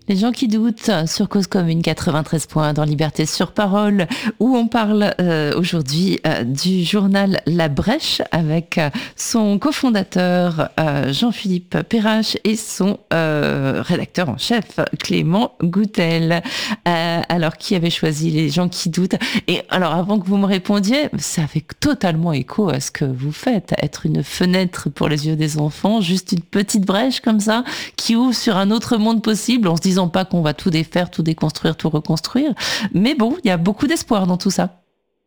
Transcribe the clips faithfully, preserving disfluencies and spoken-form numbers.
Les gens qui doutent sur Cause Commune quatre-vingt-treize points dans Liberté sur Parole, où on parle euh, aujourd'hui euh, du journal La Brèche avec euh, son cofondateur euh, Jean-Philippe Perrache et son euh, rédacteur en chef Clément Goutel. Euh, alors, qui avait choisi les gens qui doutent? Et alors, avant que vous me répondiez, ça fait totalement écho à ce que vous faites, être une fenêtre pour les yeux des enfants, juste une petite brèche comme ça, qui ouvre sur un autre monde possible, en se disant pas qu'on va tout défaire, tout déconstruire, tout reconstruire. Mais bon, il y a beaucoup d'espoir dans tout ça.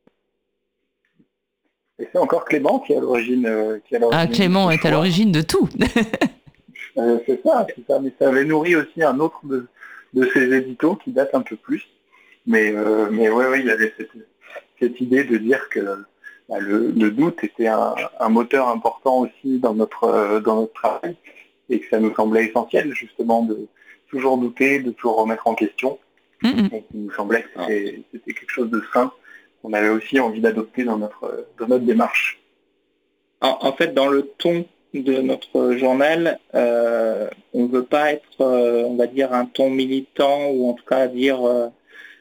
Et c'est encore Clément qui est à l'origine, euh, qui est à Ah, l'origine de Clément ce est à choix. l'origine de tout. Euh, c'est ça, c'est ça. Mais ça avait nourri aussi un autre de, de ces éditos qui date un peu plus. Mais, euh, mais ouais, ouais, il y avait cette, cette idée de dire que bah, le, le doute était un, un moteur important aussi dans notre, euh, dans notre travail et que ça nous semblait essentiel justement de toujours douter, de toujours remettre en question. Mm-mm. Donc il nous semblait que c'était, c'était quelque chose de sain qu'on avait aussi envie d'adopter dans notre, dans notre démarche. En, en fait, dans le ton de notre journal, euh, on ne veut pas être, euh, on va dire, un ton militant ou en tout cas dire euh,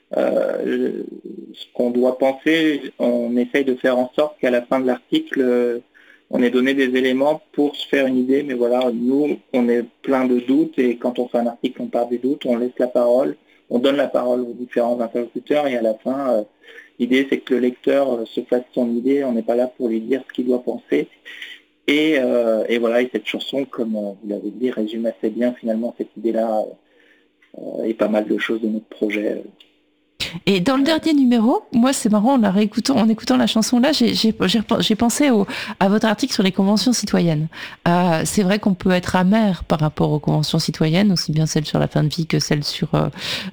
euh, ce qu'on doit penser. On essaye de faire en sorte qu'à la fin de l'article, euh, on ait donné des éléments pour se faire une idée. Mais voilà, nous, on est plein de doutes et quand on fait un article, on part des doutes, on laisse la parole, on donne la parole aux différents interlocuteurs et à la fin, euh, l'idée, c'est que le lecteur euh, se fasse son idée. On n'est pas là pour lui dire ce qu'il doit penser. Et, euh, et voilà, et cette chanson, comme euh, vous l'avez dit, résume assez bien finalement cette idée-là euh, et pas mal de choses de notre projet. Et dans le dernier numéro, moi c'est marrant, en la réécoutant, en écoutant la chanson là, j'ai, j'ai, j'ai, j'ai pensé au, à votre article sur les conventions citoyennes. Euh, c'est vrai qu'on peut être amer par rapport aux conventions citoyennes, aussi bien celles sur la fin de vie que celles sur euh,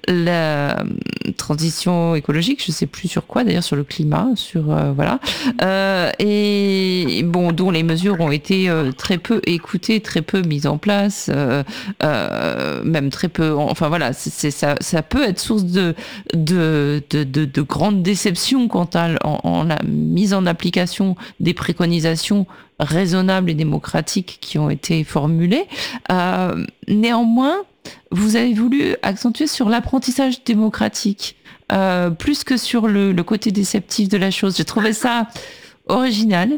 la euh, transition écologique, je sais plus sur quoi d'ailleurs, sur le climat, sur euh, voilà. Euh, et bon, dont les mesures ont été euh, très peu écoutées, très peu mises en place, euh, euh, même très peu. Enfin voilà, c'est, c'est, ça, ça peut être source de de, de, de, de grandes déceptions quant à en, en la mise en application des préconisations raisonnables et démocratiques qui ont été formulées. Euh, néanmoins, vous avez voulu accentuer sur l'apprentissage démocratique, euh, plus que sur le, le côté déceptif de la chose. J'ai trouvé ça original.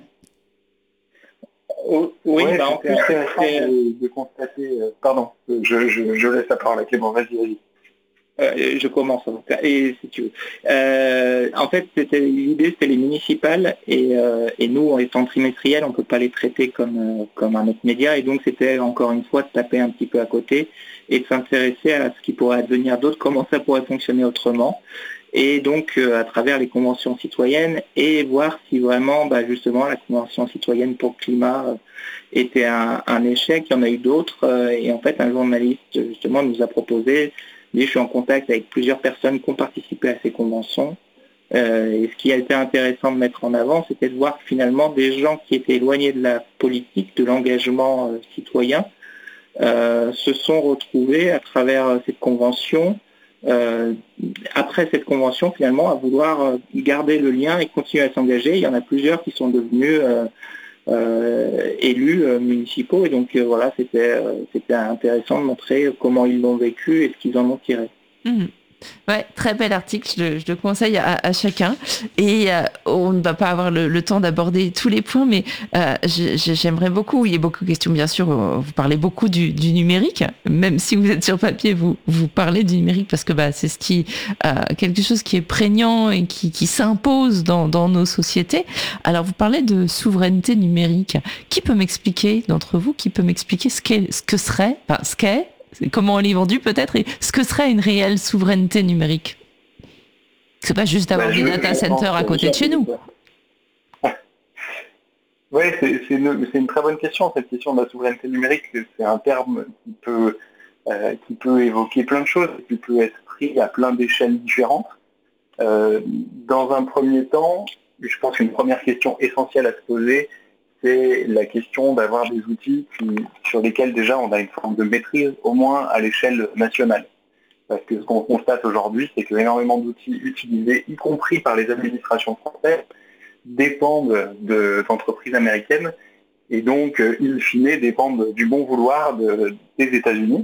Oh, oui, ouais, bah, c'est intéressant de, de constater. Euh, pardon, je, je, je laisse la parole à Clément. Vas-y, vas-y. Euh, je commence en tout cas, et si tu veux. Euh, en fait, c'était, l'idée c'était les municipales et, euh, et nous, étant trimestriels, on ne peut pas les traiter comme, euh, comme un autre média, et donc c'était encore une fois de taper un petit peu à côté et de s'intéresser à ce qui pourrait advenir d'autre, comment ça pourrait fonctionner autrement, et donc euh, à travers les conventions citoyennes, et voir si vraiment, bah, justement, la convention citoyenne pour le climat euh, était un, un échec. Il y en a eu d'autres, euh, et en fait, un journaliste justement nous a proposé. Je suis en contact avec plusieurs personnes qui ont participé à ces conventions. Euh, et ce qui a été intéressant de mettre en avant, c'était de voir finalement des gens qui étaient éloignés de la politique, de l'engagement euh, citoyen, euh, se sont retrouvés à travers cette convention, euh, après cette convention finalement, à vouloir garder le lien et continuer à s'engager. Il y en a plusieurs qui sont devenus euh, Euh, élus euh, municipaux et donc euh, voilà, c'était, euh, c'était intéressant de montrer comment ils l'ont vécu et ce qu'ils en ont tiré. Mmh. Ouais, très bel article, je le, je le conseille à, à chacun. Et euh, on ne va pas avoir le, le temps d'aborder tous les points, mais euh, je, je, j'aimerais beaucoup, il y a beaucoup de questions, bien sûr, vous parlez beaucoup du, du numérique, même si vous êtes sur papier, vous, vous parlez du numérique parce que bah, c'est ce qui, euh, quelque chose qui est prégnant et qui, qui s'impose dans, dans nos sociétés. Alors, vous parlez de souveraineté numérique. Qui peut m'expliquer, d'entre vous, qui peut m'expliquer ce, qu'est, ce que serait, enfin, ce qu'est, comment on l'est vendu peut-être, et ce que serait une réelle souveraineté numérique? C'est pas juste avoir bah, des data centers à côté de chez nous. Oui, c'est, c'est, une, c'est une très bonne question, cette question de la souveraineté numérique. C'est un terme qui peut, euh, qui peut évoquer plein de choses, qui peut être pris à plein d'échelles différentes. Euh, dans un premier temps, je pense qu'une première question essentielle à se poser, c'est la question d'avoir des outils qui, sur lesquels déjà on a une forme de maîtrise, au moins à l'échelle nationale. Parce que ce qu'on constate aujourd'hui, c'est que énormément d'outils utilisés, y compris par les administrations françaises, dépendent de, d'entreprises américaines et donc, in fine, dépendent du bon vouloir de, des États-Unis.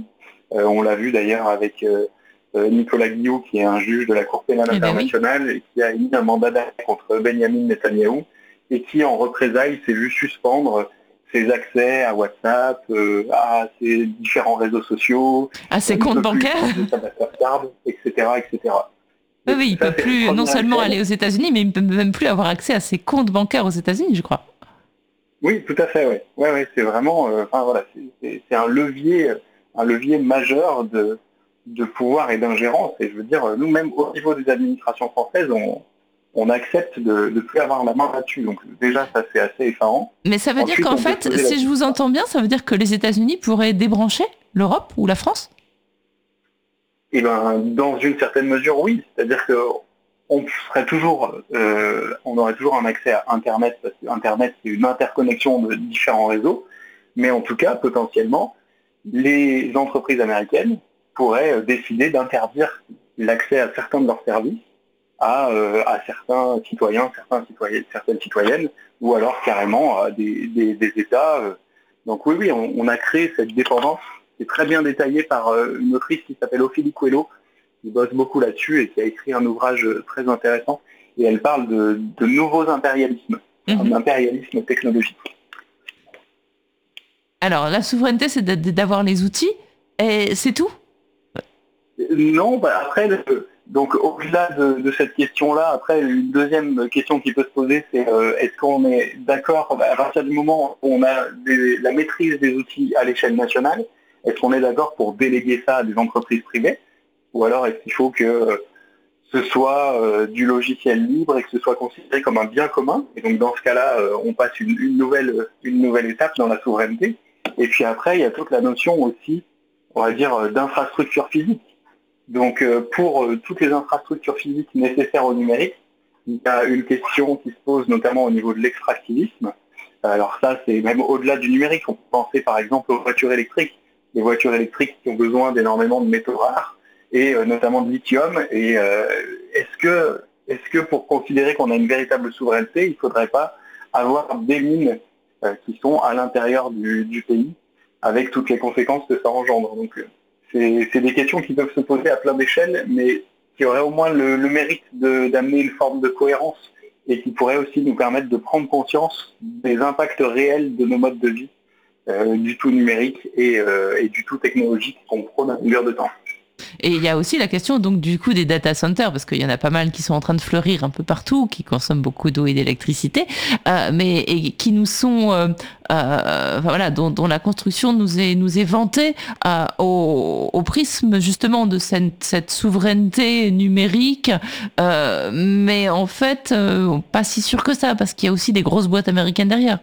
Euh, on l'a vu d'ailleurs avec euh, euh, Nicolas Guillou, qui est un juge de la Cour pénale Eh ben internationale, oui. et qui a émis un mandat d'arrêt contre Benyamin Netanyahou, et qui, en représailles, s'est vu suspendre ses accès à WhatsApp, euh, à ses différents réseaux sociaux, À ses euh, il ne comptes peut plus bancaires. utiliser sa Mastercard, et cetera, et cetera. Oui, Donc, oui, il ça, peut c'est la plus non première seulement échelle. aller aux États-Unis, mais il peut même plus avoir accès à ses comptes bancaires aux États-Unis, je crois. Oui, tout à fait, ouais. Ouais, ouais, c'est vraiment, euh, enfin voilà, c'est, c'est- c'est un levier, euh, un levier majeur de, de pouvoir et d'ingérence. Et je veux dire, euh, nous-mêmes, au niveau des administrations françaises, on, on accepte de ne plus avoir la main là-dessus. Donc déjà, ça c'est assez effarant. Mais ça veut dire Ensuite, qu'en on peut se fait, poser la si je vous question. entends bien, ça veut dire que les États-Unis pourraient débrancher l'Europe ou la France? Et ben, dans une certaine mesure, oui. C'est-à-dire que on serait toujours, euh, on aurait toujours un accès à Internet, parce que Internet c'est une interconnexion de différents réseaux. Mais en tout cas, potentiellement, les entreprises américaines pourraient euh, décider d'interdire l'accès à certains de leurs services à, euh, à certains citoyens, certains citoyens, certaines citoyennes, ou alors carrément à des, des- des États. euh. Donc oui, oui, on, on a créé cette dépendance qui est très bien détaillée par euh, une autrice qui s'appelle Ophélie Coelho, qui bosse beaucoup là-dessus et qui a écrit un ouvrage euh, très intéressant. Et elle parle de, de nouveaux impérialismes, un Mhm. impérialisme technologique. Alors, la souveraineté, c'est d'a- d'avoir les outils, et c'est tout? Non, bah après, le- donc au-delà de, de cette question-là, après une deuxième question qui peut se poser, c'est euh, est-ce qu'on est d'accord, bah, à partir du moment où on a des- la maîtrise des outils à l'échelle nationale, est-ce qu'on est d'accord pour déléguer ça à des entreprises privées, ou alors est-ce qu'il faut que euh, ce soit euh, du logiciel libre et que ce soit considéré comme un bien commun? Et donc dans ce cas-là, euh, on passe une, une nouvelle, une nouvelle étape dans la souveraineté. Et puis après, il y a toute la notion aussi, on va dire, euh, d'infrastructure physique. Donc euh, pour euh, toutes les infrastructures physiques nécessaires au numérique, il y a une question qui se pose notamment au niveau de l'extractivisme. Alors ça, c'est même au-delà du numérique. On peut penser par exemple aux voitures électriques. Les voitures électriques qui ont besoin d'énormément de métaux rares et euh, notamment de lithium. Et euh, est-ce que, est-ce que pour considérer qu'on a une véritable souveraineté, il ne faudrait pas avoir des mines euh, qui sont à l'intérieur du, du pays avec toutes les conséquences que ça engendre? Donc, euh, c'est, c'est des questions qui peuvent se poser à plein d'échelles, mais qui auraient au moins le, le mérite de, d'amener une forme de cohérence et qui pourraient aussi nous permettre de prendre conscience des impacts réels de nos modes de vie, euh, du tout numérique et, euh, et du tout technologique qu'on prône à longueur de temps. Et il y a aussi la question donc du coup des data centers, parce qu'il y en a pas mal qui sont en train de fleurir un peu partout, qui consomment beaucoup d'eau et d'électricité, euh, mais et qui nous sont, euh, euh, voilà, dont, dont la construction nous est nous est vantée euh, au, au prisme justement de cette, cette souveraineté numérique, euh, mais en fait euh, pas si sûr que ça, parce qu'il y a aussi des grosses boîtes américaines derrière.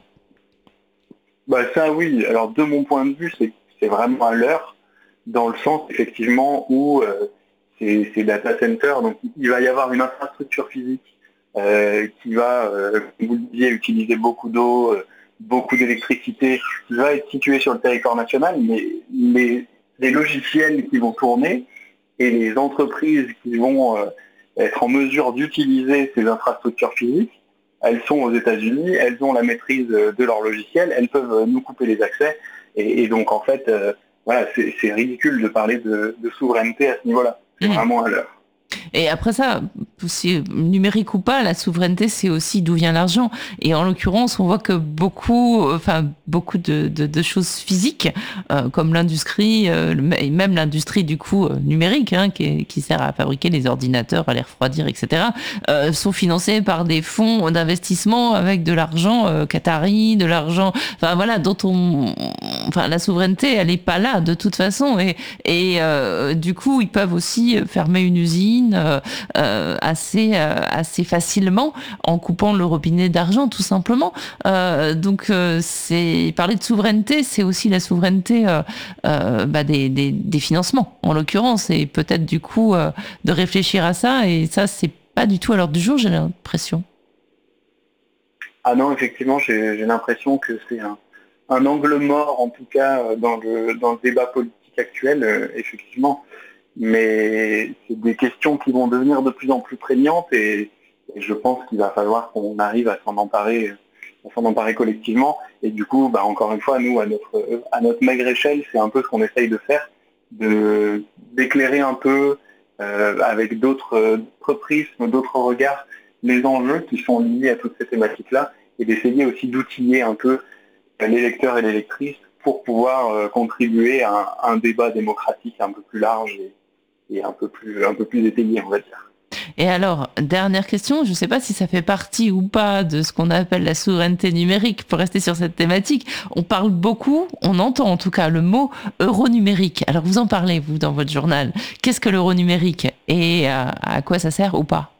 Bah ça oui, alors de mon point de vue, c'est, c'est vraiment à l'heure, dans le sens effectivement où euh, ces, ces data centers, donc il va y avoir une infrastructure physique euh, qui va, euh, comme vous le disiez, utiliser beaucoup d'eau, euh, beaucoup d'électricité, qui va être située sur le territoire national, mais les, les logiciels qui vont tourner et les entreprises qui vont euh, être en mesure d'utiliser ces infrastructures physiques, elles sont aux États-Unis, elles ont la maîtrise de leur logiciel, elles peuvent nous couper les accès, et, et donc en fait, euh, voilà, c'est, c'est ridicule de parler de, de souveraineté à ce niveau-là. C'est Mmh. vraiment à l'heure. Et après ça, si numérique ou pas, la souveraineté, c'est aussi d'où vient l'argent. Et en l'occurrence, on voit que beaucoup, enfin beaucoup de, de, de choses physiques, euh, comme l'industrie, euh, et même l'industrie du coup euh, numérique, hein, qui, qui sert à fabriquer les ordinateurs, à les refroidir, et cetera, euh, sont financés par des fonds d'investissement avec de l'argent euh, qatari, de l'argent, enfin voilà, dont on, enfin la souveraineté, elle est pas là de toute façon. Et, et euh, du coup, ils peuvent aussi fermer une usine Euh, assez euh, assez facilement en coupant le robinet d'argent tout simplement. Euh, donc euh, c'est parler de souveraineté, c'est aussi la souveraineté euh, euh, bah, des, des, des financements en l'occurrence, et peut-être du coup euh, de réfléchir à ça, et ça c'est pas du tout à l'ordre du jour, j'ai l'impression. Ah non, effectivement, j'ai, j'ai l'impression que c'est un, un angle mort, en tout cas, dans le, dans le débat politique actuel, euh, effectivement. Mais c'est des questions qui vont devenir de plus en plus prégnantes et, et je pense qu'il va falloir qu'on arrive à s'en emparer, à s'en emparer collectivement. Et du coup, bah, encore une fois, nous, à notre, à notre maigre échelle, c'est un peu ce qu'on essaye de faire. de, d'éclairer un peu euh, avec d'autres, euh, d'autres prismes, d'autres regards, les enjeux qui sont liés à toutes ces thématiques-là, et d'essayer aussi d'outiller un peu les lecteurs et les lectrices pour pouvoir euh, contribuer à un, un débat démocratique un peu plus large et, et un peu plus, un peu plus étayé, on va dire. Et alors, dernière question, je ne sais pas si ça fait partie ou pas de ce qu'on appelle la souveraineté numérique, pour rester sur cette thématique. On parle beaucoup, on entend en tout cas le mot euro numérique. Alors vous en parlez, vous, dans votre journal. Qu'est-ce que l'euro numérique et à, à quoi ça sert ou pas?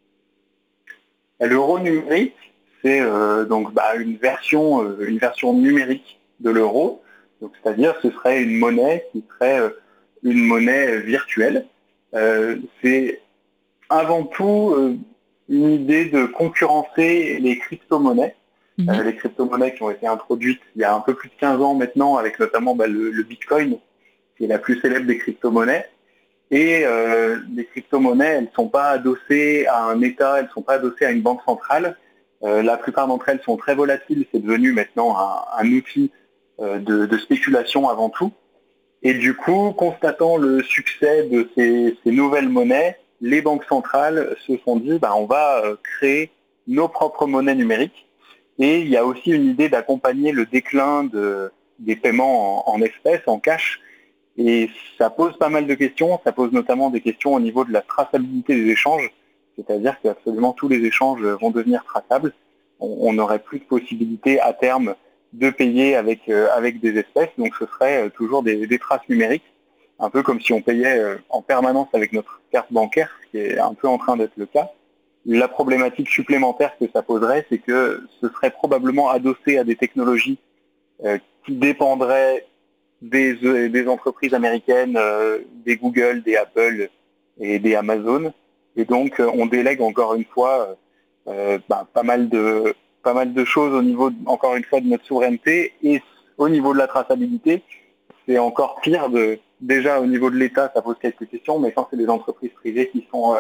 L'euro numérique, c'est euh, donc bah, une version, euh, une version numérique de l'euro. Donc, c'est-à-dire, ce serait une monnaie qui serait euh, une monnaie virtuelle. Euh, c'est avant tout euh, une idée de concurrencer les crypto-monnaies. Mmh. Euh, les crypto-monnaies qui ont été introduites il y a un peu plus de quinze ans maintenant, avec notamment bah, le, le Bitcoin, qui est la plus célèbre des crypto-monnaies. Et euh, les crypto-monnaies, elles ne sont pas adossées à un État, elles ne sont pas adossées à une banque centrale. Euh, la plupart d'entre elles sont très volatiles, c'est devenu maintenant un, un outil euh, de, de spéculation avant tout. Et du coup, constatant le succès de ces, ces nouvelles monnaies, les banques centrales se sont dit bah, on va créer nos propres monnaies numériques. Et il y a aussi une idée d'accompagner le déclin de, des paiements en, en espèces, en cash. Et ça pose pas mal de questions, ça pose notamment des questions au niveau de la traçabilité des échanges, c'est-à-dire que absolument tous les échanges vont devenir traçables. On n'aurait plus de possibilité à terme de payer avec, euh, avec des espèces, donc ce serait euh, toujours des, des traces numériques, un peu comme si on payait euh, en permanence avec notre carte bancaire, ce qui est un peu en train d'être le cas. La problématique supplémentaire que ça poserait, c'est que ce serait probablement adossé à des technologies euh, qui dépendraient Des, des entreprises américaines, euh, des Google, des Apple et des Amazon. Et donc, euh, on délègue encore une fois euh, bah, pas mal de pas mal de choses au niveau, encore une fois, de notre souveraineté. Et au niveau de la traçabilité, c'est encore pire. De, déjà, au niveau de l'État, ça pose quelques questions, mais quand c'est des entreprises privées qui, sont, euh,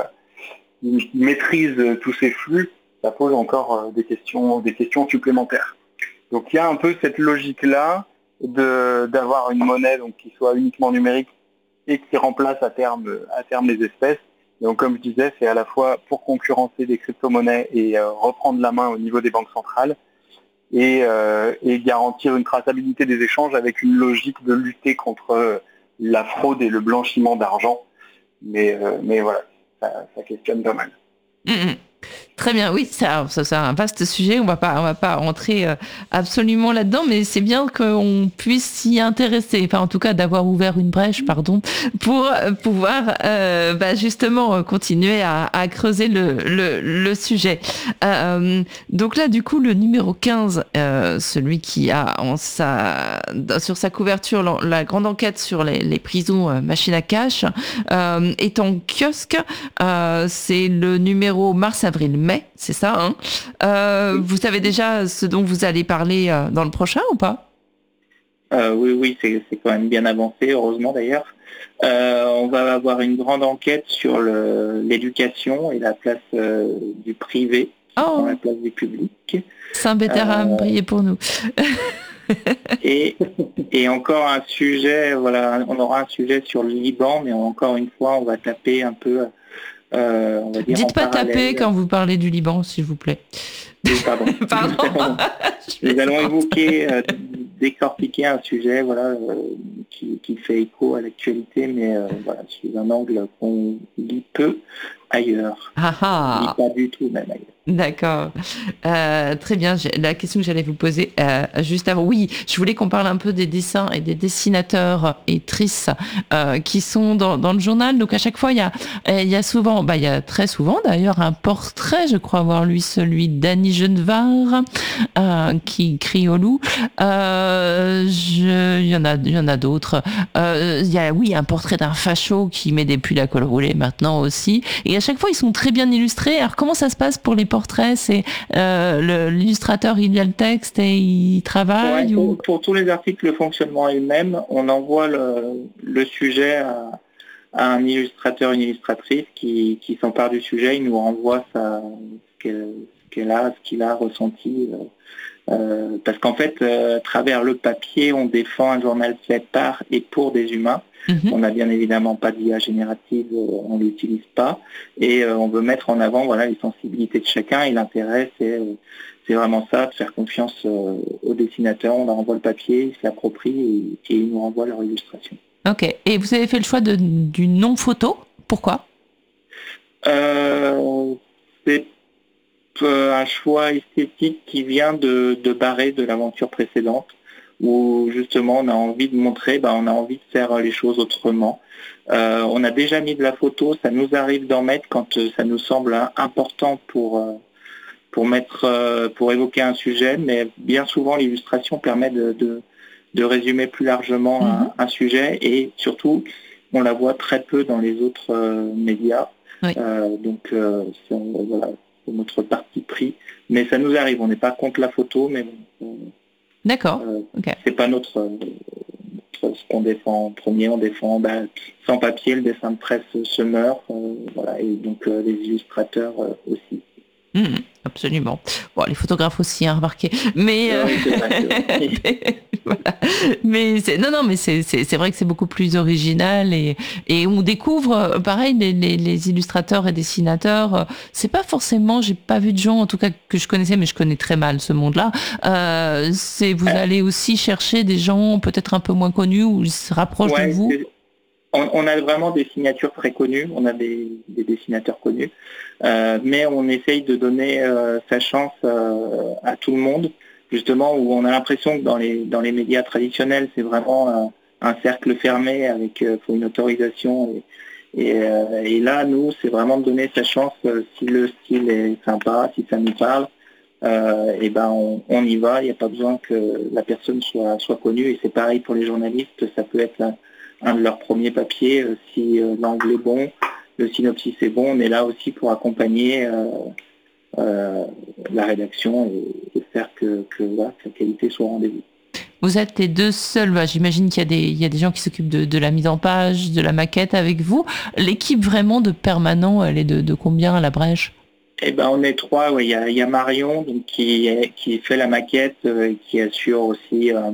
qui maîtrisent tous ces flux, ça pose encore euh, des questions, des questions supplémentaires. Donc, il y a un peu cette logique-là De, d'avoir une monnaie donc, qui soit uniquement numérique et qui remplace à terme, à terme les espèces. Donc comme je disais, c'est à la fois pour concurrencer des crypto-monnaies et euh, reprendre la main au niveau des banques centrales et, euh, et garantir une traçabilité des échanges avec une logique de lutter contre la fraude et le blanchiment d'argent. Mais, euh, mais voilà, ça, ça questionne pas mal. Mmh. Très bien, oui, ça, ça, c'est un vaste sujet, on va pas, on va pas rentrer euh, absolument là-dedans, mais c'est bien qu'on puisse s'y intéresser, enfin en tout cas d'avoir ouvert une brèche, pardon, pour euh, pouvoir euh, bah, justement continuer à, à creuser le, le, le sujet. Euh, donc là, du coup, le numéro quinze, euh, celui qui a en sa, sur sa couverture la, la grande enquête sur les, les prisons euh, machines à cash, euh, est en kiosque, euh, c'est le numéro mars-avril-mai, c'est ça, hein. Euh, vous savez déjà ce dont vous allez parler euh, dans le prochain ou pas? euh, Oui, oui, c'est, c'est quand même bien avancé, heureusement d'ailleurs. Euh, on va avoir une grande enquête sur le, l'éducation et la place euh, du privé, qui oh. prend la place du public. Saint-Bétherame, euh, priez pour nous. et, et encore un sujet, voilà, on aura un sujet sur le Liban, mais encore une fois, on va taper un peu... Euh, on va dire Dites en pas parallèle. taper quand vous parlez du Liban, s'il vous plaît. Oui, pardon. pardon. Nous allons évoquer, euh, décortiquer un sujet voilà, euh, qui, qui fait écho à l'actualité, mais euh, voilà, sous un angle qu'on lit peu ailleurs. Ah ah. On lit pas du tout même ailleurs. D'accord. Euh, très bien. La question que j'allais vous poser euh, juste avant. Oui, je voulais qu'on parle un peu des dessins et des dessinateurs et trices euh, qui sont dans, dans le journal. Donc à chaque fois, il y a, il y a souvent, bah, il y a très souvent d'ailleurs un portrait, je crois avoir lu celui d'Annie Genevard euh, qui crie au loup. Euh, je, il y en a, il y en a d'autres. Euh, il y a, oui, un portrait d'un facho qui met des pulls à col roulé maintenant aussi. Et à chaque fois, ils sont très bien illustrés. Alors comment ça se passe pour les portraits? C'est euh, le, l'illustrateur, il a le texte et il travaille ouais, ou... pour, pour tous les articles, le fonctionnement est le même. On envoie le, le sujet à, à un illustrateur, une illustratrice qui, qui s'empare du sujet. Il nous renvoie sa, ce, qu'elle, ce qu'elle a, ce qu'il a ressenti Euh, parce qu'en fait, euh, à travers le papier, on défend un journal fait par et pour des humains. Mmh. On n'a bien évidemment pas d'I A générative, euh, on ne l'utilise pas. Et euh, on veut mettre en avant voilà, les sensibilités de chacun. Et l'intérêt, c'est, euh, c'est vraiment ça, de faire confiance euh, aux dessinateurs. On leur envoie le papier, ils se l'approprient et, et ils nous renvoient leur illustration. Ok. Et vous avez fait le choix de, du non-photo. Pourquoi ? euh, C'est un choix esthétique qui vient de, de Barré, de l'aventure précédente, où justement on a envie de montrer, ben, on a envie de faire les choses autrement. Euh, on a déjà mis de la photo, ça nous arrive d'en mettre quand euh, ça nous semble important pour, euh, pour, mettre, euh, pour évoquer un sujet, mais bien souvent l'illustration permet de, de, de résumer plus largement mm-hmm. un, un sujet, et surtout on la voit très peu dans les autres euh, médias. Oui. Euh, donc euh, c'est, voilà, c'est notre parti pris, mais ça nous arrive, on n'est pas contre la photo, mais euh, d'accord. Euh, okay. C'est pas notre, notre ce qu'on défend en premier. On défend ben, sans papier, le dessin de presse se meurt, euh, voilà, et donc euh, les illustrateurs euh, aussi. Mmh, absolument. Bon, les photographes aussi, hein, remarquez. Mais euh... oui, c'est vrai, c'est vrai. voilà. Mais c'est... non, non, mais c'est, c'est, c'est vrai que c'est beaucoup plus original et, et on découvre, pareil, les, les, les illustrateurs et dessinateurs. C'est pas forcément, j'ai pas vu de gens, en tout cas que je connaissais, mais je connais très mal ce monde-là. Euh, c'est vous euh... allez aussi chercher des gens peut-être un peu moins connus ou ils se rapprochent ouais, de vous. C'est... On a vraiment des signatures très connues, on a des, des dessinateurs connus, euh, mais on essaye de donner euh, sa chance euh, à tout le monde, justement, où on a l'impression que dans les, dans les médias traditionnels, c'est vraiment un, un cercle fermé avec euh, faut une autorisation. Et, et, euh, et là, nous, c'est vraiment de donner sa chance, euh, si le style est sympa, si ça nous parle, euh, et ben on, on y va, il n'y a pas besoin que la personne soit, soit connue, et c'est pareil pour les journalistes, ça peut être un, un de leurs premiers papiers, euh, si euh, l'angle est bon, le synopsis est bon, on est là aussi pour accompagner euh, euh, la rédaction et, et faire que, que, voilà, que la qualité soit au rendez-vous. Vous êtes les deux seuls, bah, j'imagine qu'il y a des, il y a des gens qui s'occupent de, de la mise en page, de la maquette avec vous. L'équipe vraiment de permanent, elle est de, de combien à la Brèche ? Eh ben, on est trois, ouais. Il y a, il y a Marion donc, qui, qui fait la maquette euh, et qui assure aussi euh,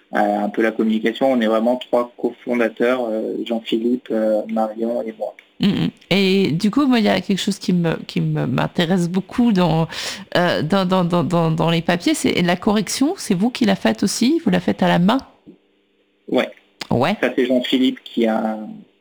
un peu la communication. On est vraiment trois cofondateurs, euh, Jean-Philippe, euh, Marion et moi. Mmh. Et du coup, moi, il y a quelque chose qui me qui me m'intéresse beaucoup dans euh, dans, dans dans dans dans les papiers, c'est la correction. C'est vous qui la faites aussi ? Vous la faites à la main ? Ouais. Ouais. Ça c'est Jean-Philippe qui a.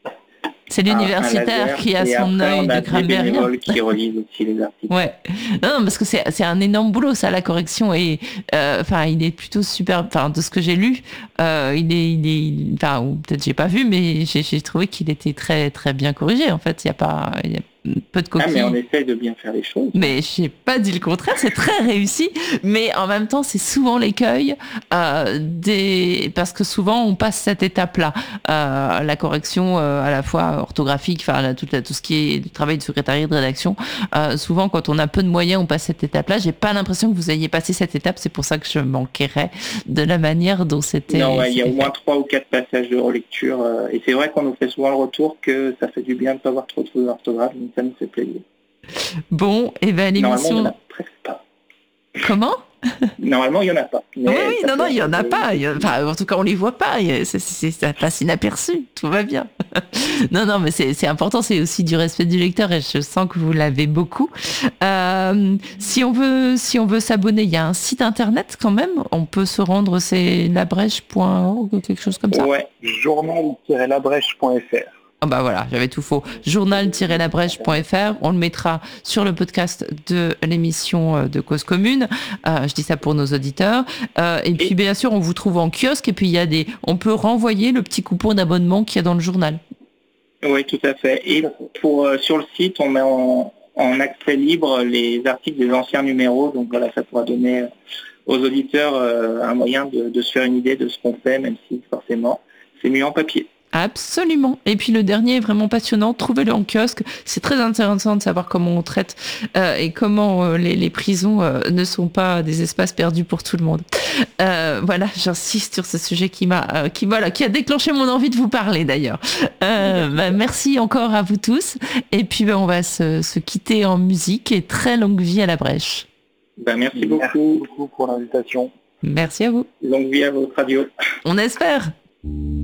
C'est l'universitaire laser, qui a son œil de Grimberg. Qui relisent aussi les articles. Ouais. Non, non, parce que c'est c'est un énorme boulot ça, la correction, et enfin euh, il est plutôt super. Enfin de ce que j'ai lu, euh, il est il est enfin ou peut-être j'ai pas vu, mais j'ai j'ai trouvé qu'il était très très bien corrigé. En fait, il y a pas il y a peu de coquilles. Ah, mais on essaye de bien faire les choses. Mais j'ai pas dit le contraire, c'est très réussi. Mais en même temps, c'est souvent l'écueil euh, des parce que souvent on passe cette étape-là, euh, la correction euh, à la fois orthographique, enfin tout, tout ce qui est du travail de secrétariat de rédaction. Euh, souvent, quand on a peu de moyens, on passe cette étape-là. J'ai pas l'impression que vous ayez passé cette étape. C'est pour ça que je manquerais de la manière dont c'était. Non, ouais, il y a au moins fait. trois ou quatre passages de relecture, euh, et c'est vrai qu'on nous fait souvent le retour que ça fait du bien de ne pas avoir trop de fautes d'orthographe. Donc ça nous fait plaisir. Bon, et ben l'émission. Normalement, il n'y en a presque pas. Comment ? Normalement, il n'y en a pas. Mais oui, oui non, non, il n'y en a pas. Il y a... Enfin, en tout cas, on ne les voit pas. C'est, c'est, ça passe inaperçu. Tout va bien. Non, non, mais c'est, c'est important. C'est aussi du respect du lecteur et je sens que vous l'avez beaucoup. Euh, si on veut, si on veut s'abonner, il y a un site internet quand même. On peut se rendre, c'est labrèche point org ou quelque chose comme ça. Ouais, journal tiret labrèche point f r. Ah bah voilà, j'avais tout faux. journal tiret labrèche point f r. On le mettra sur le podcast de l'émission de Cause Commune. Euh, je dis ça pour nos auditeurs. Euh, et puis bien sûr, on vous trouve en kiosque. Et puis il y a des, on peut renvoyer le petit coupon d'abonnement qu'il y a dans le journal. Oui, tout à fait. Et pour euh, sur le site, on met en, en accès libre les articles des anciens numéros. Donc voilà, ça pourra donner aux auditeurs euh, un moyen de, de se faire une idée de ce qu'on fait, même si forcément c'est mieux en papier. Absolument. Et puis le dernier est vraiment passionnant. Trouvez-le en kiosque. C'est très intéressant de savoir comment on traite euh, et comment euh, les, les prisons euh, ne sont pas des espaces perdus pour tout le monde. Euh, voilà, j'insiste sur ce sujet qui m'a, euh, qui voilà, qui a déclenché mon envie de vous parler d'ailleurs. Euh, bah, merci encore à vous tous. Et puis bah, on va se, se quitter en musique et très longue vie à la brèche. Ben, merci, merci beaucoup. Merci beaucoup pour l'invitation. Merci à vous. Longue vie à votre radio. On espère.